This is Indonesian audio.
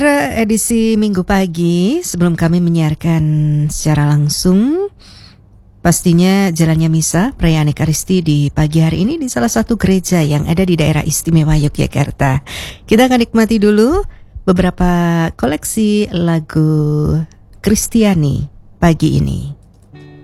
Edisi Minggu pagi, sebelum kami menyiarkan secara langsung, pastinya jalannya misa perayaan Ekaristi di pagi hari ini di salah satu gereja yang ada di daerah istimewa Yogyakarta. Kita akan nikmati dulu beberapa koleksi lagu Kristiani pagi ini.